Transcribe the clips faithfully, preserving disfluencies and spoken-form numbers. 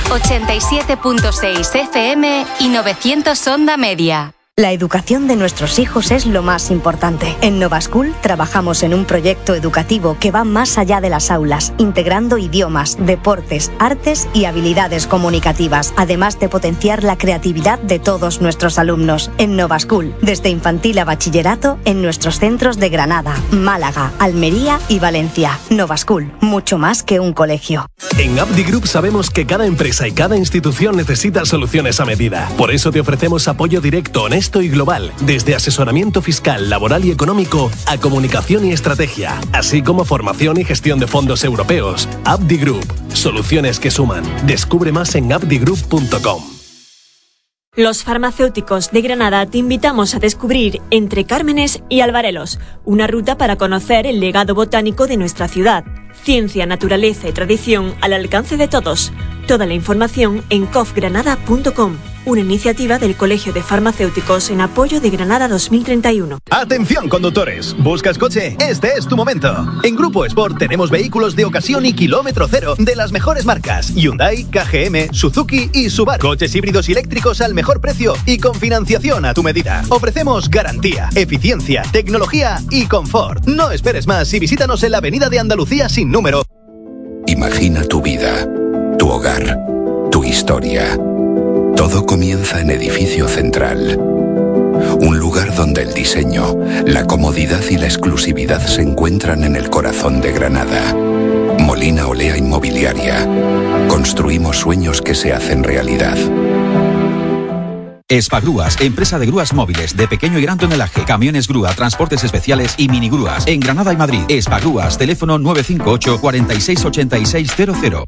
ochenta y siete punto seis F M y novecientos onda media. La educación de nuestros hijos es lo más importante. En Nova School trabajamos en un proyecto educativo que va más allá de las aulas, integrando idiomas, deportes, artes y habilidades comunicativas, además de potenciar la creatividad de todos nuestros alumnos. En Nova School, desde infantil a bachillerato, en nuestros centros de Granada, Málaga, Almería y Valencia. Nova School, mucho más que un colegio. En Abdi Group sabemos que cada empresa y cada institución necesita soluciones a medida. Por eso te ofrecemos apoyo directo, honesto y global, desde asesoramiento fiscal, laboral y económico a comunicación y estrategia, así como formación y gestión de fondos europeos. Abdi Group, soluciones que suman. Descubre más en abdi group punto com. Los farmacéuticos de Granada te invitamos a descubrir Entre Cármenes y Albarelos, una ruta para conocer el legado botánico de nuestra ciudad. Ciencia, naturaleza y tradición al alcance de todos. Toda la información en cof granada punto com, una iniciativa del Colegio de Farmacéuticos en apoyo de Granada dos mil treinta y uno. Atención conductores, ¿buscas coche? Este es tu momento. En Grupo Sport tenemos vehículos de ocasión y kilómetro cero de las mejores marcas: Hyundai, K G M, Suzuki y Subaru. Coches híbridos y eléctricos al mejor precio y con financiación a tu medida. Ofrecemos garantía, eficiencia, tecnología y confort. No esperes más y visítanos en la Avenida de Andalucía sin número. Imagina tu vida, tu hogar, tu historia. Todo comienza en Edificio Central. Un lugar donde el diseño, la comodidad y la exclusividad se encuentran en el corazón de Granada. Molina Olea Inmobiliaria. Construimos sueños que se hacen realidad. Espagrúas, empresa de grúas móviles de pequeño y gran tonelaje, camiones grúa, transportes especiales y minigrúas en Granada y Madrid. Espagrúas, teléfono nueve cinco ocho, cuatro seis ocho seis cero cero.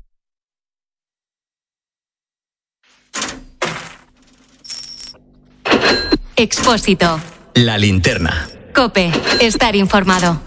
Expósito. La linterna. COPE. Estar informado.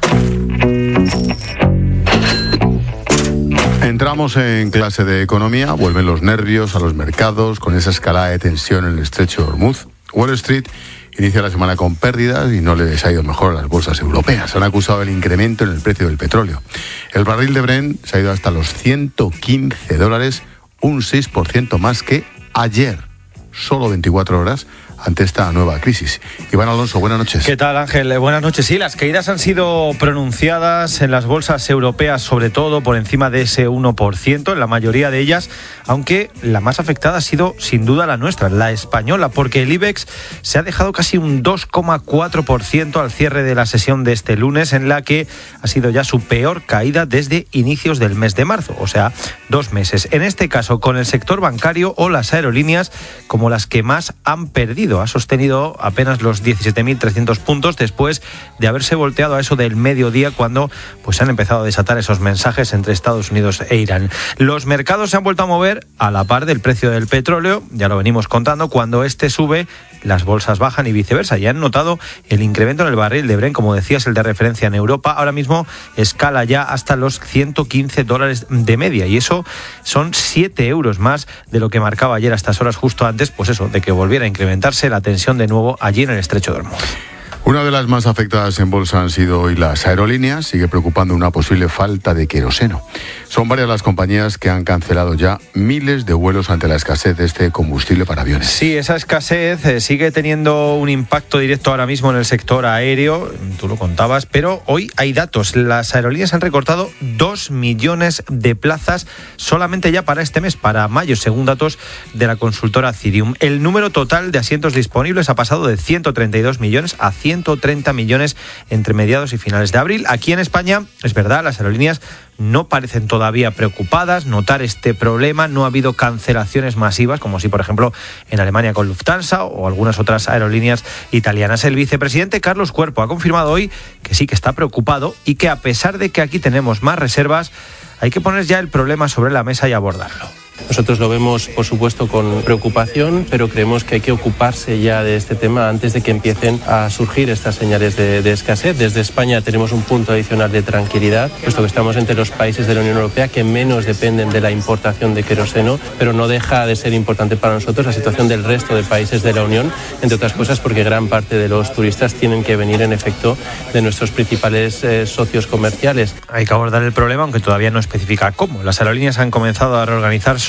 Entramos en clase de economía, vuelven los nervios a los mercados con esa escalada de tensión en el estrecho de Hormuz. Wall Street inicia la semana con pérdidas y no les ha ido mejor a las bolsas europeas. Han acusado el incremento en el precio del petróleo. El barril de Brent se ha ido hasta los ciento quince dólares, un seis por ciento más que ayer. Solo veinticuatro horas ante esta nueva crisis. Iván Alonso, buenas noches. ¿Qué tal, Ángel? Buenas noches. Sí, las caídas han sido pronunciadas en las bolsas europeas, sobre todo por encima de ese uno por ciento, en la mayoría de ellas, aunque la más afectada ha sido sin duda la nuestra, la española, porque el IBEX se ha dejado casi un dos coma cuatro por ciento al cierre de la sesión de este lunes, en la que ha sido ya su peor caída desde inicios del mes de marzo, o sea, dos meses. En este caso, con el sector bancario o las aerolíneas como las que más han perdido. Ha sostenido apenas los diecisiete mil trescientos puntos después de haberse volteado a eso del mediodía, cuando pues han empezado a desatar esos mensajes entre Estados Unidos e Irán. Los mercados se han vuelto a mover a la par del precio del petróleo, ya lo venimos contando. Cuando este sube, las bolsas bajan y viceversa. Ya han notado el incremento en el barril de Brent, como decías, el de referencia en Europa. Ahora mismo escala ya hasta los ciento quince dólares de media, y eso son siete euros más de lo que marcaba ayer a estas horas, justo antes, pues eso, de que volviera a incrementarse la tensión de nuevo allí en el estrecho de Hormuz. Una de las más afectadas en bolsa han sido hoy las aerolíneas. Sigue preocupando una posible falta de queroseno. Son varias las compañías que han cancelado ya miles de vuelos ante la escasez de este combustible para aviones. Sí, esa escasez eh, sigue teniendo un impacto directo ahora mismo en el sector aéreo, tú lo contabas, pero hoy hay datos. Las aerolíneas han recortado dos millones de plazas solamente ya para este mes, para mayo, según datos de la consultora Cirium. El número total de asientos disponibles ha pasado de ciento treinta y dos millones a ciento treinta millones entre mediados y finales de abril. Aquí en España, es verdad, las aerolíneas no parecen todavía preocupadas notar este problema. No ha habido cancelaciones masivas, como si por ejemplo en Alemania con Lufthansa o algunas otras aerolíneas italianas. El vicepresidente Carlos Cuerpo ha confirmado hoy que sí que está preocupado y que, a pesar de que aquí tenemos más reservas, hay que poner ya el problema sobre la mesa y abordarlo. Nosotros lo vemos, por supuesto, con preocupación, pero creemos que hay que ocuparse ya de este tema antes de que empiecen a surgir estas señales de, de escasez. Desde España tenemos un punto adicional de tranquilidad, puesto que estamos entre los países de la Unión Europea que menos dependen de la importación de queroseno, pero no deja de ser importante para nosotros la situación del resto de países de la Unión, entre otras cosas porque gran parte de los turistas tienen que venir, en efecto, de nuestros principales eh, socios comerciales. Hay que abordar el problema, aunque todavía no especifica cómo. Las aerolíneas han comenzado a reorganizar su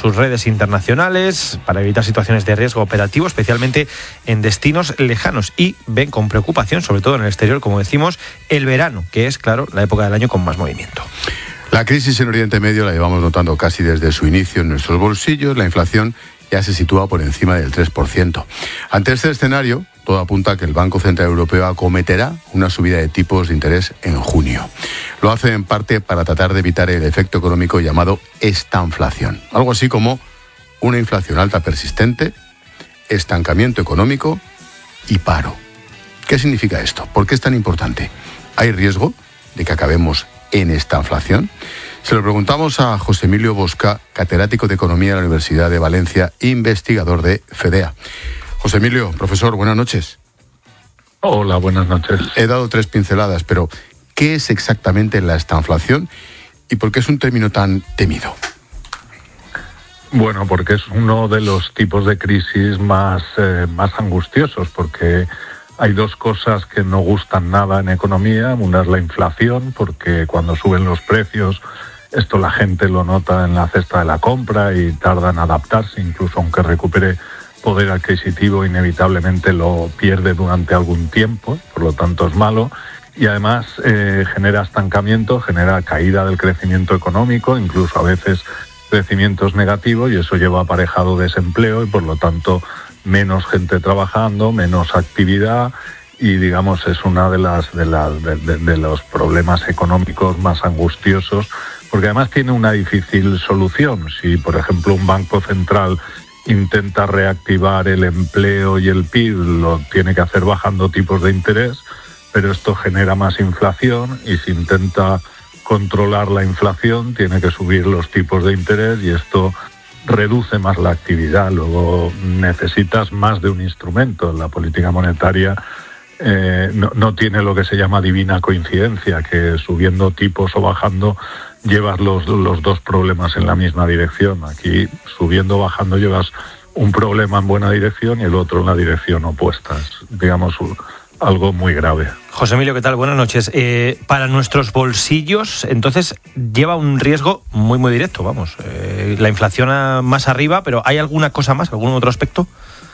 sus redes internacionales para evitar situaciones de riesgo operativo, especialmente en destinos lejanos, y ven con preocupación, sobre todo en el exterior, como decimos, el verano, que es, claro, la época del año con más movimiento. La crisis en Oriente Medio la llevamos notando casi desde su inicio en nuestros bolsillos. La inflación ya se sitúa por encima del tres por ciento. Ante este escenario, todo apunta a que el Banco Central Europeo acometerá una subida de tipos de interés en junio. Lo hace en parte para tratar de evitar el efecto económico llamado estanflación. Algo así como una inflación alta persistente, estancamiento económico y paro. ¿Qué significa esto? ¿Por qué es tan importante? ¿Hay riesgo de que acabemos en estanflación? Se lo preguntamos a José Emilio Bosca, catedrático de Economía de la Universidad de Valencia, investigador de FEDEA. José Emilio, profesor, buenas noches. Hola, buenas noches. He dado tres pinceladas, pero ¿qué es exactamente la estanflación y por qué es un término tan temido? Bueno, porque es uno de los tipos de crisis más, eh, más angustiosos, porque hay dos cosas que no gustan nada en economía. Una es la inflación, porque cuando suben los precios, esto la gente lo nota en la cesta de la compra y tarda en adaptarse, incluso aunque recupere poder adquisitivo, inevitablemente lo pierde durante algún tiempo, por lo tanto es malo. Y además eh, genera estancamiento, genera caída del crecimiento económico, incluso a veces crecimientos negativos, y eso lleva aparejado desempleo y por lo tanto menos gente trabajando, menos actividad, y digamos es una de las de, las, de, de, de los problemas económicos más angustiosos, porque además tiene una difícil solución. Si por ejemplo un banco central intenta reactivar el empleo y el P I B, lo tiene que hacer bajando tipos de interés, pero esto genera más inflación, y si intenta controlar la inflación tiene que subir los tipos de interés, y esto reduce más la actividad. Luego necesitas más de un instrumento. La política monetaria eh, no, no tiene lo que se llama divina coincidencia, que subiendo tipos o bajando llevas los, los dos problemas en la misma dirección. Aquí subiendo o bajando llevas un problema en buena dirección y el otro en la dirección opuesta. Es, digamos, algo muy grave. José Emilio, ¿qué tal? Buenas noches. Eh, para nuestros bolsillos, entonces, lleva un riesgo muy, muy directo, vamos. Eh, la inflación a, más arriba, pero ¿hay alguna cosa más, algún otro aspecto?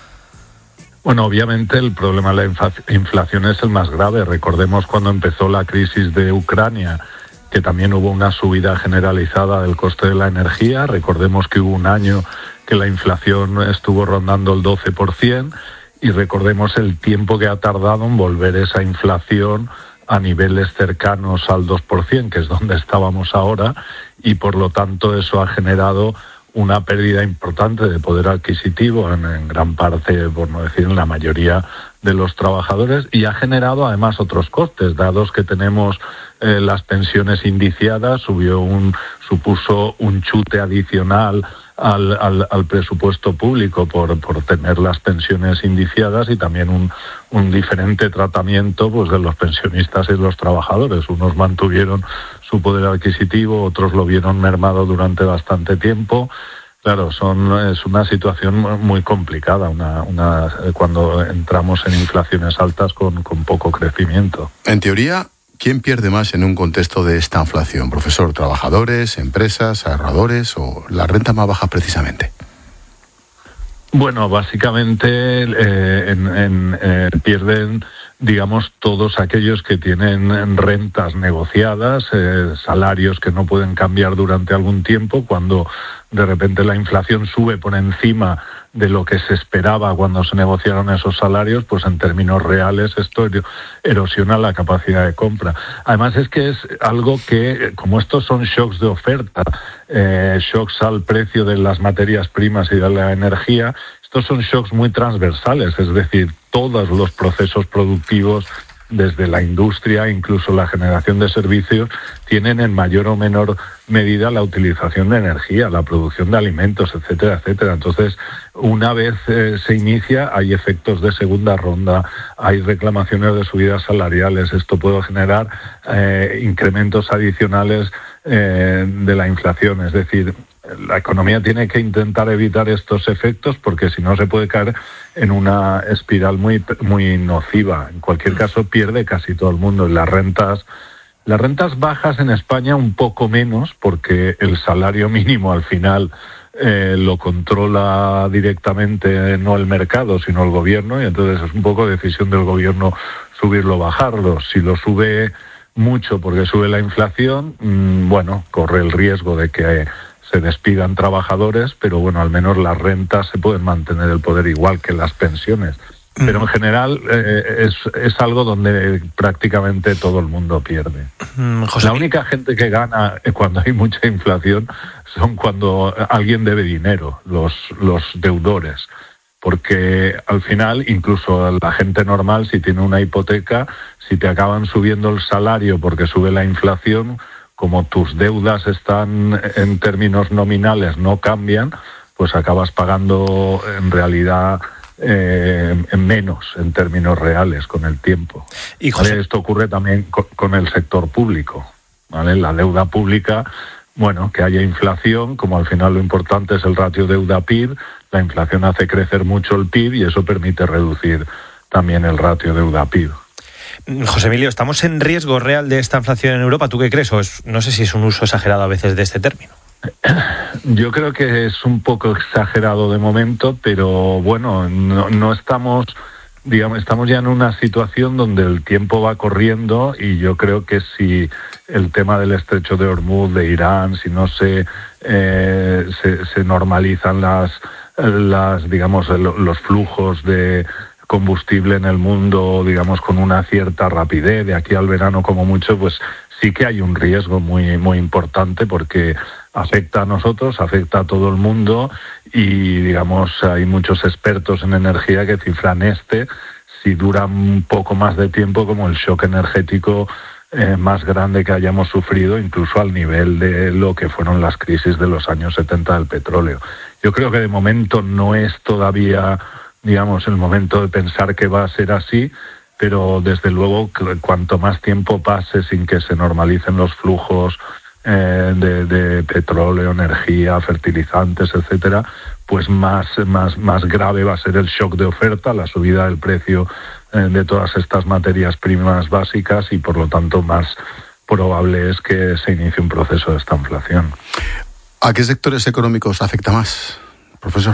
Bueno, obviamente el problema de la inflación es el más grave. Recordemos cuando empezó la crisis de Ucrania, que también hubo una subida generalizada del coste de la energía. Recordemos que hubo un año que la inflación estuvo rondando el doce por ciento, y recordemos el tiempo que ha tardado en volver esa inflación a niveles cercanos al dos por ciento, que es donde estábamos ahora, y por lo tanto eso ha generado una pérdida importante de poder adquisitivo en, en gran parte, por no decir en la mayoría de los trabajadores, y ha generado además otros costes, dados que tenemos eh, las pensiones indiciadas, subió un, supuso un chute adicional Al, al, al presupuesto público por, por tener las pensiones indiciadas, y también un, un diferente tratamiento pues de los pensionistas y los trabajadores. Unos mantuvieron su poder adquisitivo, otros lo vieron mermado durante bastante tiempo. Claro, son, es una situación muy complicada una, una, cuando entramos en inflaciones altas con, con poco crecimiento. En teoría, ¿quién pierde más en un contexto de esta inflación? Profesor, ¿trabajadores, empresas, ahorradores o la renta más baja precisamente? Bueno, básicamente eh, en, en, eh, pierden, digamos, todos aquellos que tienen rentas negociadas, eh, salarios que no pueden cambiar durante algún tiempo. Cuando de repente la inflación sube por encima de lo que se esperaba cuando se negociaron esos salarios, pues en términos reales esto erosiona la capacidad de compra. Además es que es algo que, como estos son shocks de oferta, eh, shocks al precio de las materias primas y de la energía, estos son shocks muy transversales, es decir, todos los procesos productivos, desde la industria, incluso la generación de servicios, tienen en mayor o menor medida la utilización de energía, la producción de alimentos, etcétera, etcétera. Entonces, una vez eh, se inicia, hay efectos de segunda ronda, hay reclamaciones de subidas salariales. Esto puede generar eh, incrementos adicionales eh, de la inflación. Es decir, la economía tiene que intentar evitar estos efectos, porque si no se puede caer en una espiral muy muy nociva. En cualquier caso, pierde casi todo el mundo. Y las rentas, las rentas bajas en España un poco menos, porque el salario mínimo al final eh, lo controla directamente no el mercado, sino el gobierno, y entonces es un poco decisión del gobierno subirlo o bajarlo. Si lo sube mucho porque sube la inflación, mmm, bueno, corre el riesgo de que eh, se despidan trabajadores, pero bueno, al menos las rentas se pueden mantener el poder igual que las pensiones. Pero en general eh, es, es algo donde prácticamente todo el mundo pierde. Mm, José, la única gente que gana cuando hay mucha inflación son cuando alguien debe dinero, los, los deudores. Porque al final, incluso la gente normal, si tiene una hipoteca, si te acaban subiendo el salario porque sube la inflación, como tus deudas están en términos nominales, no cambian, pues acabas pagando en realidad eh, en menos en términos reales con el tiempo. Y José... ¿Vale? Esto ocurre también con, con el sector público, ¿vale? La deuda pública, bueno, que haya inflación, como al final lo importante es el ratio deuda-P I B, la inflación hace crecer mucho el P I B y eso permite reducir también el ratio deuda-P I B. José Emilio, ¿estamos en riesgo real de esta inflación en Europa? ¿Tú qué crees? O es, no sé si es un uso exagerado a veces de este término. Yo creo que es un poco exagerado de momento, pero bueno, no, no estamos, digamos, estamos ya en una situación donde el tiempo va corriendo y yo creo que si el tema del estrecho de Hormuz, de Irán, si no se, eh, se, se normalizan las, las, digamos, los flujos de combustible en el mundo, digamos, con una cierta rapidez, de aquí al verano como mucho, pues sí que hay un riesgo muy, muy importante porque afecta a nosotros, afecta a todo el mundo y, digamos, hay muchos expertos en energía que cifran este, si dura un poco más de tiempo, como el shock energético eh, más grande que hayamos sufrido, incluso al nivel de lo que fueron las crisis de los años setenta del petróleo. Yo creo que de momento no es todavía, digamos, el momento de pensar que va a ser así, pero desde luego cuanto más tiempo pase sin que se normalicen los flujos eh, de, de petróleo, energía, fertilizantes, etcétera, pues más, más, más grave va a ser el shock de oferta, la subida del precio eh, de todas estas materias primas básicas y por lo tanto más probable es que se inicie un proceso de esta inflación. ¿A qué sectores económicos afecta más, profesor?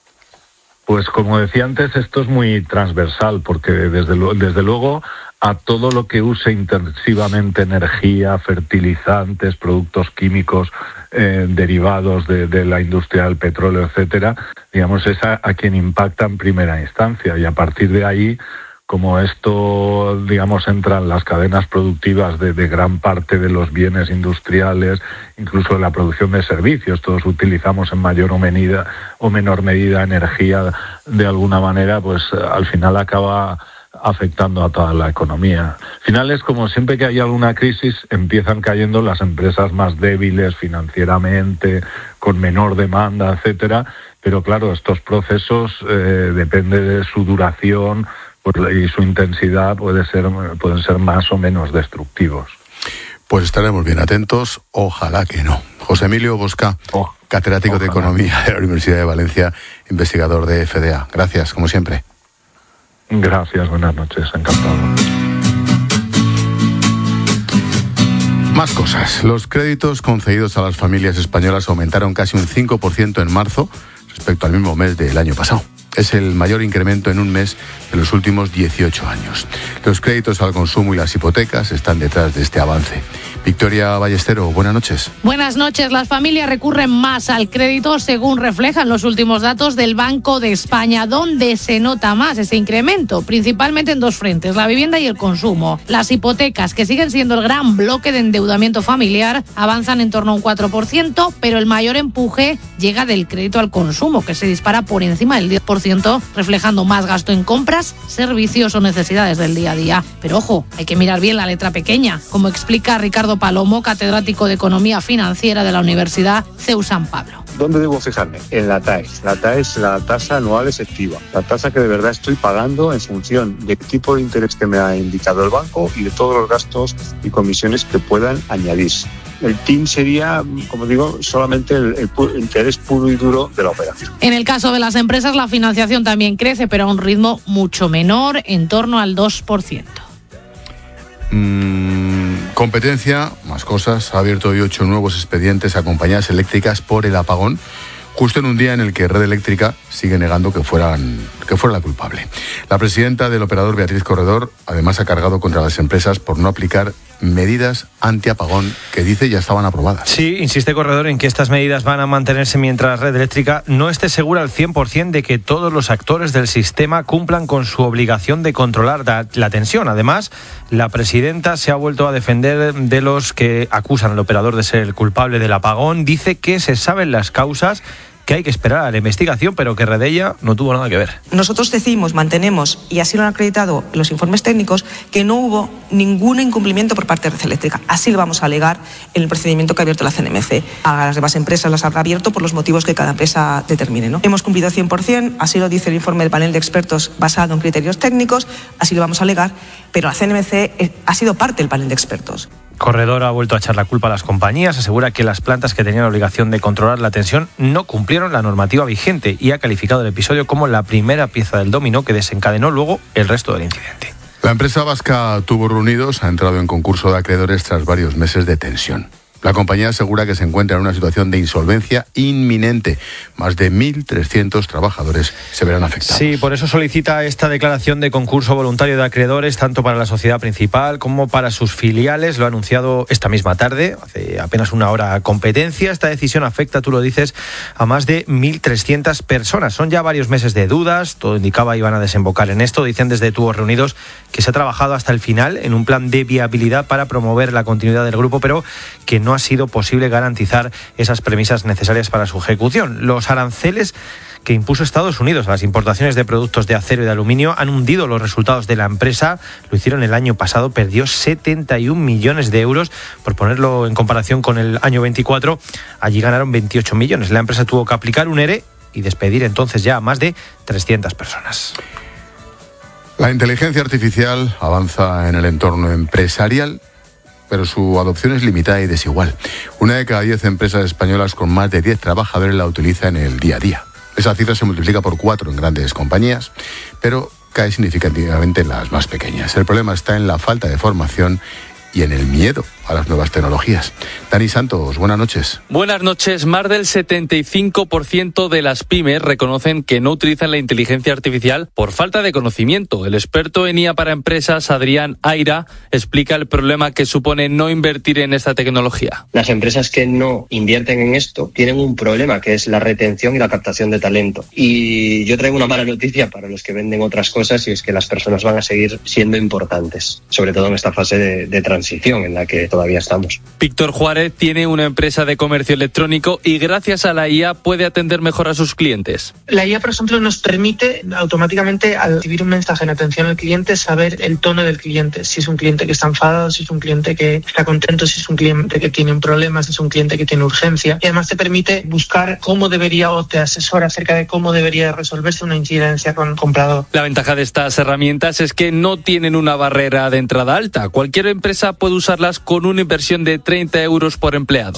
Pues como decía antes, esto es muy transversal porque desde, lo, desde luego a todo lo que use intensivamente energía, fertilizantes, productos químicos eh, derivados de, de la industria del petróleo, etcétera, digamos, es a, a quien impacta en primera instancia y a partir de ahí, como esto, digamos, entra en las cadenas productivas de, de gran parte de los bienes industriales, incluso en la producción de servicios, todos utilizamos en mayor o, medida, o menor medida energía de alguna manera, pues al final acaba afectando a toda la economía. Al final es como siempre que hay alguna crisis, empiezan cayendo las empresas más débiles financieramente, con menor demanda, etcétera, pero claro, estos procesos, eh, depende de su duración, y su intensidad puede ser, pueden ser más o menos destructivos. Pues estaremos bien atentos, ojalá que no. José Emilio Bosca, oh, catedrático ojalá. de Economía de la Universidad de Valencia, investigador de F D A. Gracias, como siempre. Gracias, buenas noches, encantado. Más cosas. Los créditos concedidos a las familias españolas aumentaron casi un cinco por ciento en marzo respecto al mismo mes del año pasado. Es el mayor incremento en un mes de los últimos dieciocho años. Los créditos al consumo y las hipotecas están detrás de este avance. Victoria Ballestero, buenas noches. Buenas noches. Las familias recurren más al crédito según reflejan los últimos datos del Banco de España, donde se nota más ese incremento, principalmente en dos frentes, la vivienda y el consumo. Las hipotecas, que siguen siendo el gran bloque de endeudamiento familiar, avanzan en torno a un cuatro por ciento, pero el mayor empuje llega del crédito al consumo, que se dispara por encima del diez por ciento, reflejando más gasto en compras, servicios o necesidades del día a día. Pero ojo, hay que mirar bien la letra pequeña, como explica Ricardo Palomo, catedrático de Economía Financiera de la Universidad C E U San Pablo. ¿Dónde debo fijarme? En la T A E. La T A E es la tasa anual efectiva, la tasa que de verdad estoy pagando en función del tipo de interés que me ha indicado el banco y de todos los gastos y comisiones que puedan añadirse. El T I N sería, como digo, solamente el, el, el interés puro y duro de la operación. En el caso de las empresas, la financiación también crece, pero a un ritmo mucho menor, en torno al dos por ciento. Mm, competencia, más cosas. Ha abierto hoy ocho nuevos expedientes a compañías eléctricas por el apagón, justo en un día en el que Red Eléctrica sigue negando que, fueran, que fuera la culpable. La presidenta del operador, Beatriz Corredor, además ha cargado contra las empresas por no aplicar medidas antiapagón que dice ya estaban aprobadas. Sí, insiste Corredor en que estas medidas van a mantenerse mientras Red Eléctrica no esté segura al cien por ciento de que todos los actores del sistema cumplan con su obligación de controlar la, la tensión. Además, la presidenta se ha vuelto a defender de los que acusan al operador de ser el culpable del apagón. Dice que se saben las causas, que hay que esperar a la investigación, pero que Redella no tuvo nada que ver. Nosotros decimos, mantenemos, y así lo han acreditado los informes técnicos, que no hubo ningún incumplimiento por parte de Red Eléctrica. Así lo vamos a alegar en el procedimiento que ha abierto la C N M C. A las demás empresas las habrá abierto por los motivos que cada empresa determine, ¿no? Hemos cumplido cien por ciento, así lo dice el informe del panel de expertos basado en criterios técnicos, así lo vamos a alegar, pero la C N M C ha sido parte del panel de expertos. Corredor ha vuelto a echar la culpa a las compañías, asegura que las plantas que tenían la obligación de controlar la tensión no cumplieron la normativa vigente y ha calificado el episodio como la primera pieza del dominó que desencadenó luego el resto del incidente. La empresa vasca Tubos Reunidos ha entrado en concurso de acreedores tras varios meses de tensión. La compañía asegura que se encuentra en una situación de insolvencia inminente. Más de mil trescientos trabajadores se verán afectados. Sí, por eso solicita esta declaración de concurso voluntario de acreedores, tanto para la sociedad principal como para sus filiales. Lo ha anunciado esta misma tarde, hace apenas una hora, Competencia. Esta decisión afecta, tú lo dices, a más de mil trescientas personas. Son ya varios meses de dudas, todo indicaba iban a desembocar en esto. Dicen desde Tubos Reunidos que se ha trabajado hasta el final en un plan de viabilidad para promover la continuidad del grupo, pero que no ha sido posible garantizar esas premisas necesarias para su ejecución. Los aranceles que impuso Estados Unidos a las importaciones de productos de acero y de aluminio han hundido los resultados de la empresa. Lo hicieron el año pasado, perdió setenta y un millones de euros. Por ponerlo en comparación con el año veinticuatro, allí ganaron veintiocho millones. La empresa tuvo que aplicar un ERE y despedir entonces ya a más de trescientas personas. La inteligencia artificial avanza en el entorno empresarial, pero su adopción es limitada y desigual. Una de cada diez empresas españolas con más de diez trabajadores la utiliza en el día a día. Esa cifra se multiplica por cuatro en grandes compañías, pero cae significativamente en las más pequeñas. El problema está en la falta de formación y en el miedo a las nuevas tecnologías. Dani Santos, buenas noches. Buenas noches. Más del setenta y cinco por ciento de las pymes reconocen que no utilizan la inteligencia artificial por falta de conocimiento. El experto en I A para empresas, Adrián Aira, explica el problema que supone no invertir en esta tecnología. Las empresas que no invierten en esto tienen un problema, que es la retención y la captación de talento. Y yo traigo una mala noticia para los que venden otras cosas, y es que las personas van a seguir siendo importantes, sobre todo en esta fase de, de transición en la que todavía estamos. Víctor Juárez tiene una empresa de comercio electrónico y gracias a la I A puede atender mejor a sus clientes. La I A, por ejemplo, nos permite automáticamente, al recibir un mensaje en atención al cliente, saber el tono del cliente. Si es un cliente que está enfadado, si es un cliente que está contento, si es un cliente que tiene un problema, si es un cliente que tiene urgencia. Y además te permite buscar cómo debería, o te asesora acerca de cómo debería resolverse una incidencia con un comprador. La ventaja de estas herramientas es que no tienen una barrera de entrada alta. Cualquier empresa puede usarlas con una inversión de treinta euros por empleado.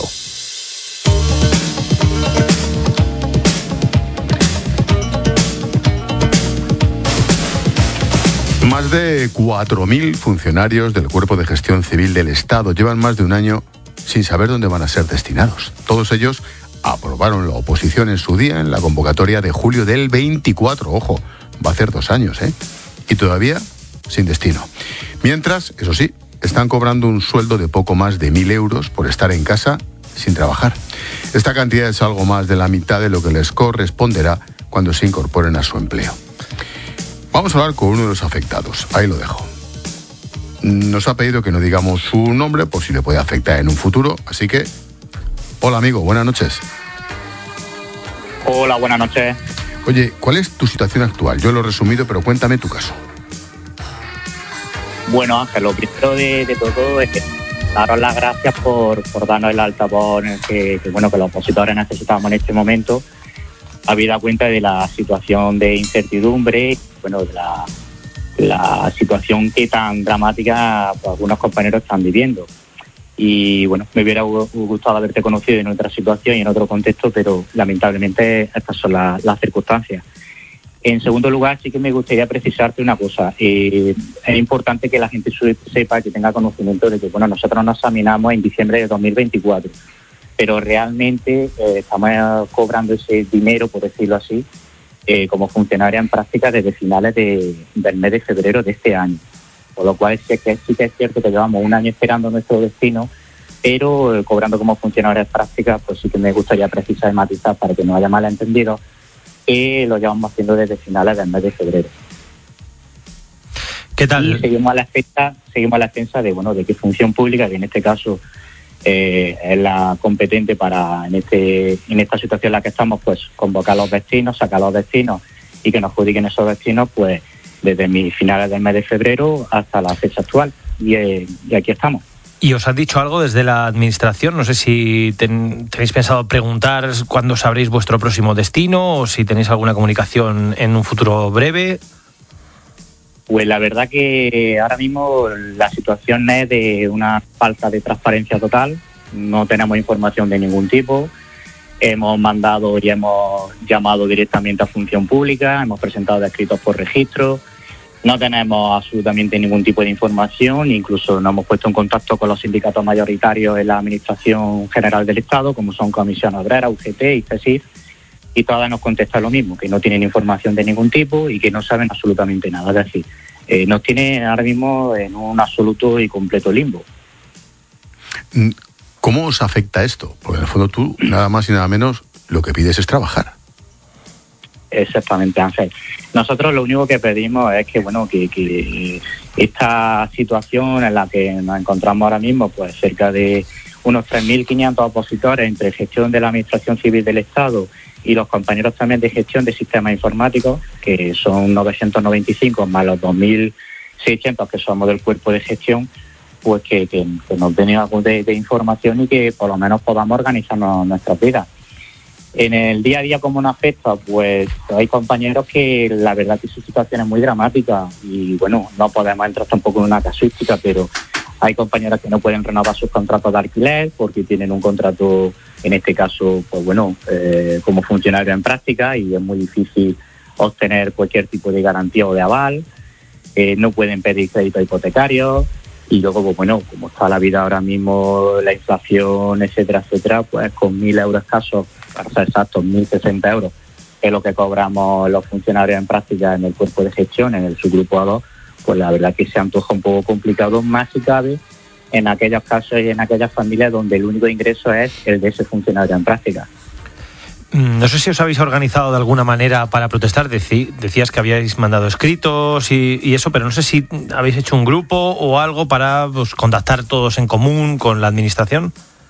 Más de cuatro mil funcionarios del Cuerpo de Gestión Civil del Estado llevan más de un año sin saber dónde van a ser destinados. Todos ellos aprobaron la oposición en su día en la convocatoria de julio del veinticuatro. Ojo, va a hacer dos años, ¿eh? Y todavía sin destino. Mientras, eso sí, están cobrando un sueldo de poco más de mil euros por estar en casa sin trabajar. Esta cantidad es algo más de la mitad de lo que les corresponderá cuando se incorporen a su empleo. Vamos a hablar con uno de los afectados. Ahí lo dejo. Nos ha pedido que no digamos su nombre por si le puede afectar en un futuro, así que... Hola, amigo, buenas noches. Hola, buenas noches. Oye, ¿cuál es tu situación actual? Yo lo he resumido, pero cuéntame tu caso. Bueno, Ángel, lo primero de, de todo es que daros las gracias por, por darnos el altavoz en el que, que, bueno, que los opositores necesitamos en este momento, habida cuenta de la situación de incertidumbre, bueno, de la, la situación que tan dramática pues, algunos compañeros están viviendo. Y bueno, me hubiera gustado haberte conocido en otra situación y en otro contexto, pero lamentablemente estas son la, las circunstancias. En segundo lugar, sí que me gustaría precisarte una cosa. Eh, es importante que la gente sepa, que tenga conocimiento de que bueno, nosotros nos examinamos en diciembre de dos mil veinticuatro. pero realmente eh, estamos cobrando ese dinero, por decirlo así, eh, como funcionaria en práctica desde finales de, del mes de febrero de este año. Por lo cual sí que, sí que es cierto que llevamos un año esperando nuestro destino, pero eh, cobrando como funcionaria en práctica, pues sí que me gustaría precisar y matizar para que no haya malentendido, que lo llevamos haciendo desde finales del mes de febrero. ¿Qué tal? Y seguimos a la fecha, seguimos a la defensa de bueno de que función pública, que en este caso eh, es la competente para en este en esta situación en la que estamos, pues convocar a los destinos, sacar a los destinos y que nos adjudiquen esos destinos, pues desde mis finales del mes de febrero hasta la fecha actual. Y, eh, y aquí estamos. ¿Y os han dicho algo desde la administración? No sé si ten, tenéis pensado preguntar cuándo sabréis vuestro próximo destino o si tenéis alguna comunicación en un futuro breve. Pues la verdad que ahora mismo la situación es de una falta de transparencia total. No tenemos información de ningún tipo. Hemos mandado y hemos llamado directamente a Función Pública, hemos presentado escritos por registro. No tenemos absolutamente ningún tipo de información, incluso nos hemos puesto en contacto con los sindicatos mayoritarios en la Administración General del Estado, como son Comisión Obrera, U G T y C E S I F, y todas nos contestan lo mismo, que no tienen información de ningún tipo y que no saben absolutamente nada. Es decir, eh, nos tienen ahora mismo en un absoluto y completo limbo. ¿Cómo os afecta esto? Porque en el fondo tú, nada más y nada menos, lo que pides es trabajar. Exactamente, Ángel. Nosotros lo único que pedimos es que, bueno, que, que esta situación en la que nos encontramos ahora mismo, pues cerca de unos tres mil quinientos opositores entre gestión de la Administración Civil del Estado y los compañeros también de gestión de sistemas informáticos, que son novecientos noventa y cinco más los dos mil seiscientos que somos del cuerpo de gestión, pues que, que, que nos den algo de, de información y que por lo menos podamos organizarnos nuestras vidas. En el día a día, ¿cómo nos afecta? Pues hay compañeros que la verdad que su situación es muy dramática y bueno, no podemos entrar tampoco en una casuística, pero hay compañeros que no pueden renovar sus contratos de alquiler porque tienen un contrato, en este caso, pues bueno, eh, como funcionario en práctica, y es muy difícil obtener cualquier tipo de garantía o de aval. Eh, no pueden pedir crédito hipotecario. Y luego, pues bueno, como está la vida ahora mismo, la inflación, etcétera, etcétera, pues con mil euros escasos, para ser exactos, mil sesenta euros, que es lo que cobramos los funcionarios en práctica en el cuerpo de gestión, en el subgrupo A dos, pues la verdad que se antoja un poco complicado, más si cabe en aquellos casos y en aquellas familias donde el único ingreso es el de ese funcionario en práctica. No sé si os habéis organizado de alguna manera para protestar. Decí, decías que habíais mandado escritos y, y eso, pero no sé si habéis hecho un grupo o algo para pues, contactar todos en común con la administración.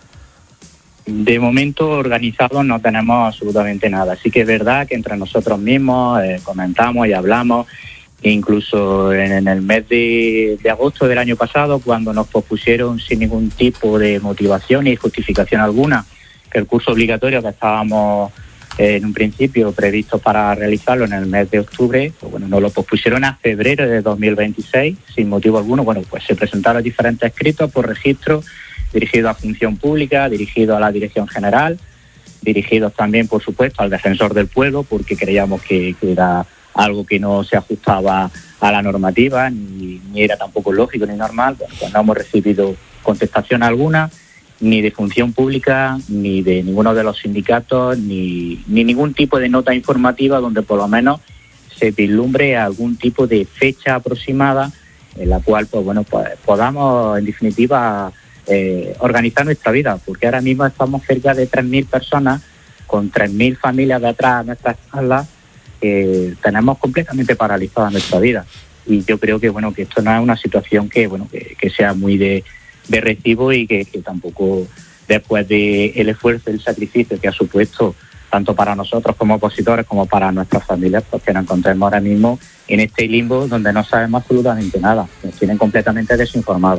De momento organizados no tenemos absolutamente nada. Sí que es verdad que entre nosotros mismos eh, comentamos y hablamos, incluso en, en el mes de, de agosto del año pasado, cuando nos propusieron sin ningún tipo de motivación ni justificación alguna que el curso obligatorio que estábamos eh, en un principio previsto para realizarlo en el mes de octubre, pues bueno, nos lo pospusieron a febrero de dos mil veintiséis sin motivo alguno. Bueno, pues se presentaron diferentes escritos por registro dirigidos a Función Pública, dirigidos a la Dirección General, dirigidos también, por supuesto, al Defensor del Pueblo, porque creíamos que, que era algo que no se ajustaba a la normativa, ni, ni era tampoco lógico ni normal. Bueno, pues no hemos recibido contestación alguna, ni de Función Pública, ni de ninguno de los sindicatos, ni, ni ningún tipo de nota informativa donde por lo menos se vislumbre algún tipo de fecha aproximada en la cual pues bueno pues podamos en definitiva eh, organizar nuestra vida, porque ahora mismo estamos cerca de tres mil personas con tres mil familias detrás de nuestras espaldas que tenemos completamente paralizada nuestra vida, y yo creo que bueno que esto no es una situación que bueno que, que sea muy de de recibo y que, que tampoco después del de esfuerzo y el sacrificio que ha supuesto tanto para nosotros como opositores como para nuestras familias, pues que nos encontremos ahora mismo en este limbo donde no sabemos absolutamente nada, nos tienen completamente desinformados.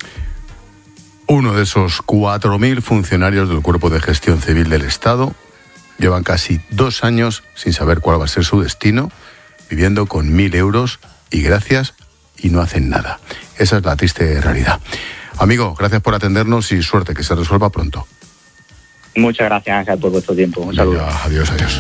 Uno de esos cuatro mil funcionarios del Cuerpo de Gestión Civil del Estado llevan casi dos años sin saber cuál va a ser su destino, viviendo con mil euros y gracias y no hacen nada. Esa es la triste realidad. Amigo, gracias por atendernos y suerte, que se resuelva pronto. Muchas gracias, Ángel, por vuestro tiempo. Un saludo. Ya, adiós, adiós.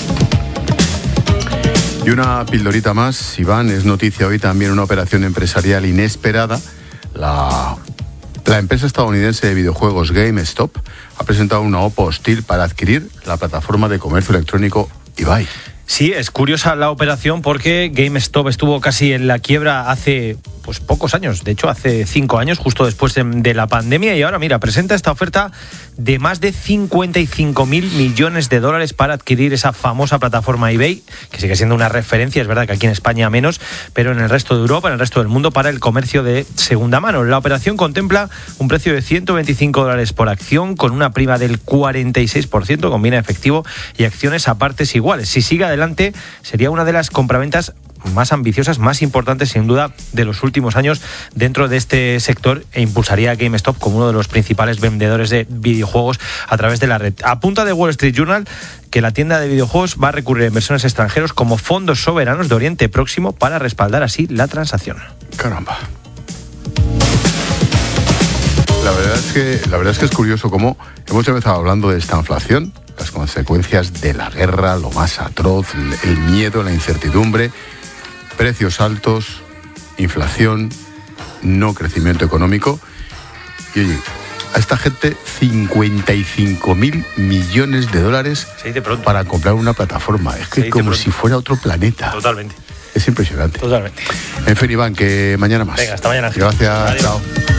Y una pildorita más, Iván, es noticia hoy también una operación empresarial inesperada. La, la empresa estadounidense de videojuegos GameStop ha presentado una OPA hostil para adquirir la plataforma de comercio electrónico Ibai. Sí, es curiosa la operación porque GameStop estuvo casi en la quiebra hace pues pocos años, de hecho hace cinco años, justo después de, de la pandemia, y ahora mira, presenta esta oferta de más de cincuenta y cinco mil millones de dólares para adquirir esa famosa plataforma eBay, que sigue siendo una referencia, es verdad que aquí en España menos, pero en el resto de Europa, en el resto del mundo, para el comercio de segunda mano. La operación contempla un precio de ciento veinticinco dólares por acción, con una prima del cuarenta y seis por ciento, combina efectivo y acciones a partes iguales. Si sigue adelante, sería una de las compraventas más ambiciosas, más importantes sin duda de los últimos años dentro de este sector, e impulsaría a GameStop como uno de los principales vendedores de videojuegos a través de la red. Apunta The Wall Street Journal que la tienda de videojuegos va a recurrir a inversores extranjeros como fondos soberanos de Oriente Próximo para respaldar así la transacción. Caramba. La verdad es que, la verdad es que es curioso cómo hemos empezado hablando de esta inflación, las consecuencias de la guerra, lo más atroz, el miedo, la incertidumbre, precios altos, inflación, no crecimiento económico. Y oye, a esta gente cincuenta y cinco mil millones de dólares para comprar una plataforma. Es que como si fuera otro planeta. Totalmente. Es impresionante. Totalmente. En fin, Iván, que mañana más. Venga, hasta mañana. Gracias. Adiós. Chao.